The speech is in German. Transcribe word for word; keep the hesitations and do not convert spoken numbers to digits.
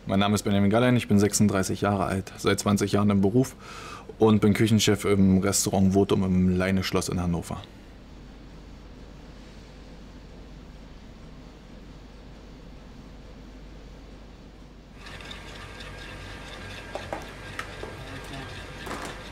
Mein Name ist Benjamin Gallen, ich bin sechsunddreißig Jahre alt, seit zwanzig Jahren im Beruf und bin Küchenchef im Restaurant Votum im Leine-Schloss in Hannover.